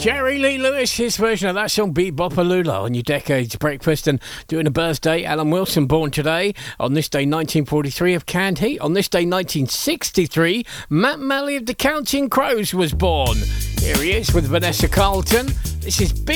Jerry Lee Lewis, his version of that song, Beat Bopalula, on your Decades Breakfast. And doing a birthday, Alan Wilson, born today. On this day, 1943, of Canned Heat. On this day, 1963, Matt Malley of the Counting Crows was born. Here he is with Vanessa Carlton. This is